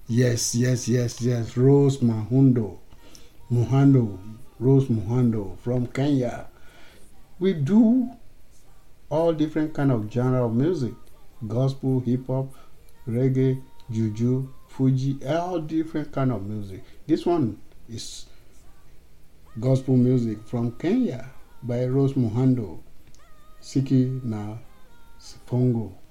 Yes, yes, yes, yes. Rose Rose Muhando from Kenya. We do all different kind of genre of music: gospel, hip hop, reggae, juju, Fuji, all different kind of music. This one is gospel music from Kenya by Rose Muhando, Siki na Sipongo.